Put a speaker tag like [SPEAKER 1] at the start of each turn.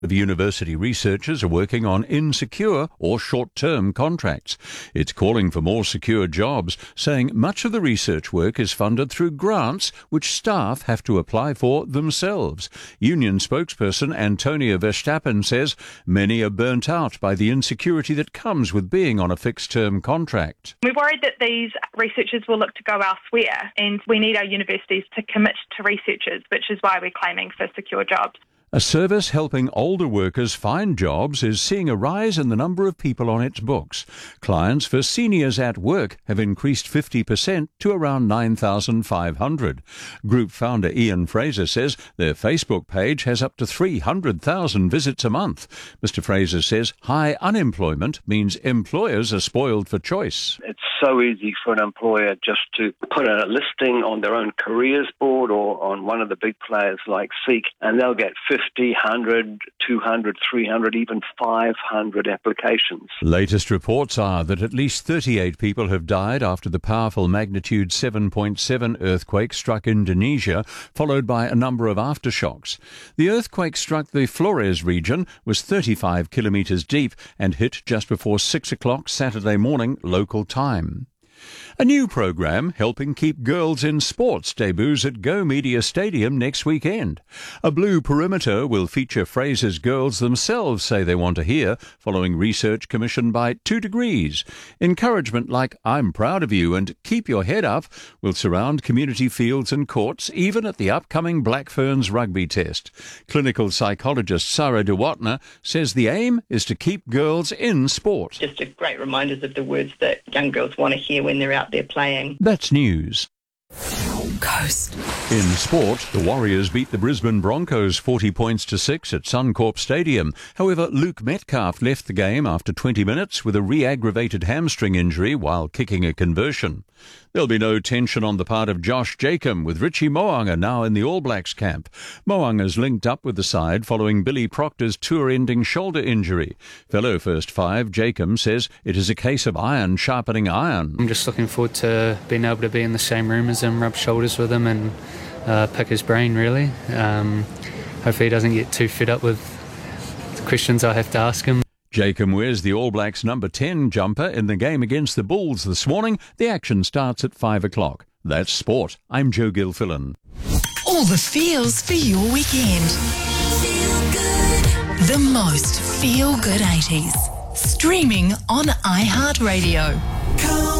[SPEAKER 1] of university researchers are working on insecure or short-term contracts. It's calling for more secure jobs, saying much of the research work is funded through grants which staff have to apply for themselves. Union spokesperson Antonia Verstappen says many are burnt out by the insecurity that comes with being on a fixed-term contract.
[SPEAKER 2] We're worried that these researchers will look to go elsewhere, and we need our universities to commit to researchers, which is why we're claiming for secure jobs.
[SPEAKER 1] A service helping older workers find jobs is seeing a rise in the number of people on its books. Clients for seniors at work have increased 50% to around 9,500. Group founder Ian Fraser says their Facebook page has up to 300,000 visits a month. Mr. Fraser says high unemployment means employers are spoiled for choice.
[SPEAKER 3] It's so easy for an employer just to put a listing on their own careers board or on one of the big players like Seek, and they'll get 50, 100, 200, 300, even 500 applications.
[SPEAKER 1] Latest reports are that at least 38 people have died after the powerful magnitude 7.7 earthquake struck Indonesia, followed by a number of aftershocks. The earthquake struck the Flores region, was 35 kilometres deep, and hit just before 6 o'clock Saturday morning local time. A new program helping keep girls in sports debuts at Go Media Stadium next weekend. A blue perimeter will feature phrases girls themselves say they want to hear, following research commissioned by 2 Degrees. Encouragement like "I'm proud of you" and "keep your head up" will surround community fields and courts, even at the upcoming Black Ferns rugby test. Clinical psychologist Sarah De Watner says the aim is to keep girls in sport.
[SPEAKER 4] Just a great reminders of the words that young girls want to hear when they're out there playing.
[SPEAKER 1] That's news.
[SPEAKER 5] Coast.
[SPEAKER 1] In sport, the Warriors beat the Brisbane Broncos 40 points to 6 at Suncorp Stadium. However, Luke Metcalf left the game after 20 minutes with a re-aggravated hamstring injury while kicking a conversion. There'll be no tension on the part of Josh Jacomb, with Richie Mo'unga now in the All Blacks camp. Mo'unga's linked up with the side following Billy Proctor's tour-ending shoulder injury. Fellow First Five, Jacomb says it is a case of iron sharpening iron.
[SPEAKER 6] I'm just looking forward to being able to be in the same room as him, rub shoulders with him and pick his brain, really. Hopefully he doesn't get too fed up with the questions I have to ask him.
[SPEAKER 1] Jacomb wears the All Blacks number 10 jumper in the game against the Bulls this morning. The action starts at 5 o'clock. That's sport. I'm Joe Gilfillan.
[SPEAKER 5] All the feels for your weekend. Feel good. The most feel-good 80s. Streaming on iHeartRadio.